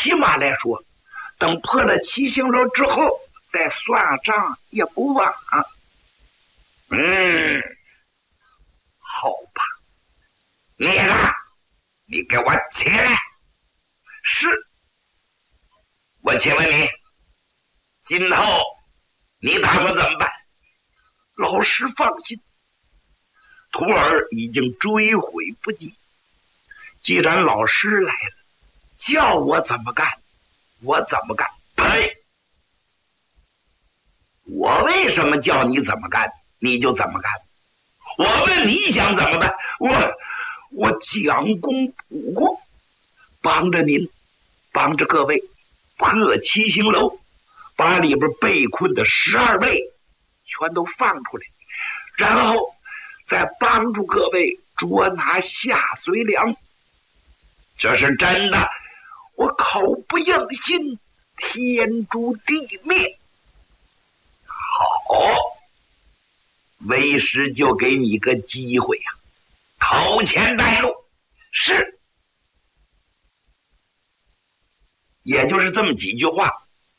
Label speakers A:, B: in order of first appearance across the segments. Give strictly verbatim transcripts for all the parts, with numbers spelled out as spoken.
A: 起码来说，等破了七星楼之后再算账也不晚。
B: 嗯，好吧，你呢？你给我起来！
A: 是。
B: 我请问你，今后你打算怎么办？
A: 老师放心，徒儿已经追悔不及。既然老师来了，叫我怎么干，我怎么干。
B: 呸！我为什么叫你怎么干，你就怎么干？我问你想怎么办？
A: 我我将功补过，帮着您，帮着各位破七星楼，把里边被困的十二位全都放出来，然后再帮助各位捉拿夏随良。
B: 这是真的，
A: 我口不应心，天诛地灭。
B: 好，为师就给你个机会呀、啊，掏钱带路。
A: 是，
B: 也就是这么几句话，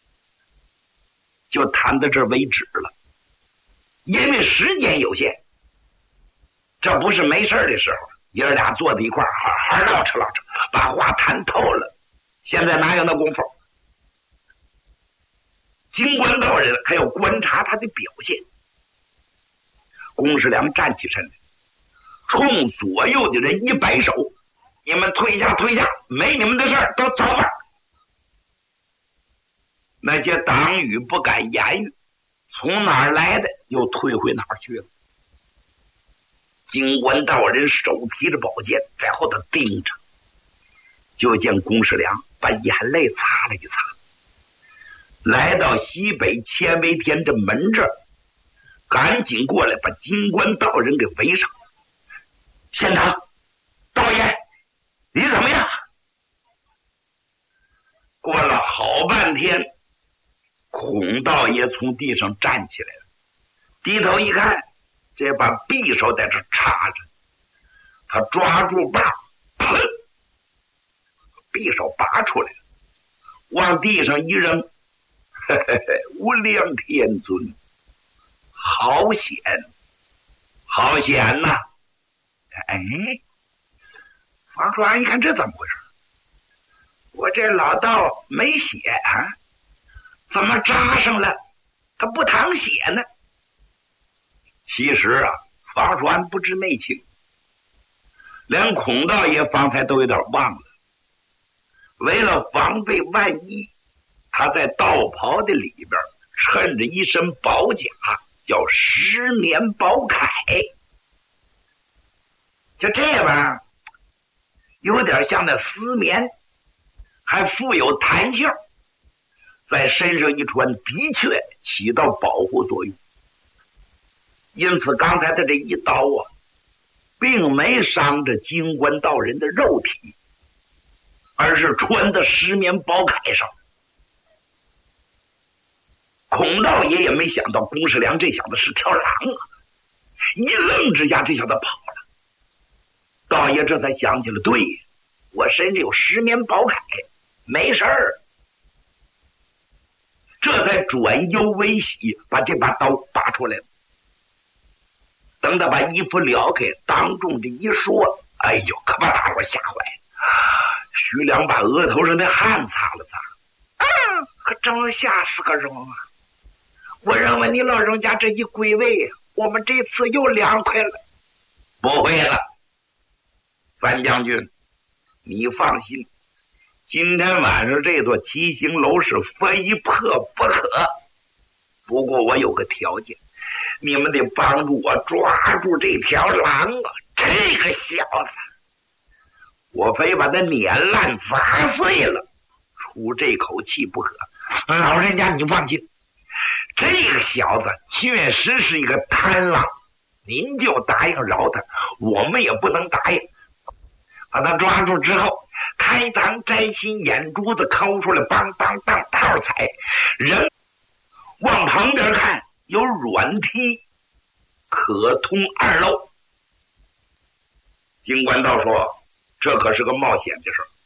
A: 就谈到这儿为止了。
B: 因为时间有限，这不是没事的时候，爷儿俩坐在一块儿好好唠扯唠扯，把话谈透了。现在哪有那功夫？
A: 金官道人还要观察他的表现。公世良站起身来，冲左右的人一摆手：“
B: 你们退下，退下，没你们的事儿，都走吧。”
A: 那些党羽不敢言语，从哪儿来的又退回哪儿去了。金官道人手提着宝剑在后头盯着，就见公世良把眼泪擦了一擦，来到西北千围田这门这儿，赶紧过来把金官道人给围上。
B: 县长，道爷，你怎么样？
A: 过了好半天，孔道爷从地上站起来了，低头一看，这把匕首在这插着，他抓住把，砰，匕首拔出来了，往地上一扔。嘿嘿嘿，无量天尊，好险，好险呐！哎，方叔安一看这怎么回事？我这老道没血啊，怎么扎上了？他不淌血呢？其实啊，方叔安不知内情，连孔道爷方才都有点忘了。为了防备万一，他在道袍的里边衬着一身宝甲，叫十棉宝铠。就这玩意儿，有点像那丝棉，还富有弹性，在身上一穿，的确起到保护作用。因此，刚才的这一刀啊，并没伤着金官道人的肉体，而是穿在十棉宝铠上。孔道爷也没想到公世良这小子是条狼啊，一愣之下，这小子跑了。道爷这才想起了，对，我身上有十棉宝铠，没事儿。这才转忧为喜，把这把刀拔出来了。等他把衣服撩开，当众的一说，哎呦，可把大伙吓坏了。徐良把额头上的汗擦了擦，嗯，可真吓死个人啊！我认为你老人家这一归位，我们这次又凉快了。
B: 不会了，
A: 范将军，你放心，今天晚上这座七星楼是非破不可。不过我有个条件，你们得帮助我抓住这条狼啊！这个小子，我非把他碾烂砸碎了，出这口气不可。老人家，你放心，这个小子确实是一个贪狼，您就答应饶他，我们也不能答应。把他抓住之后，开膛摘心，眼珠子抠出来，梆梆当套踩，人往旁边看，有软梯可通二楼。金官道说，这可是个冒险的事儿，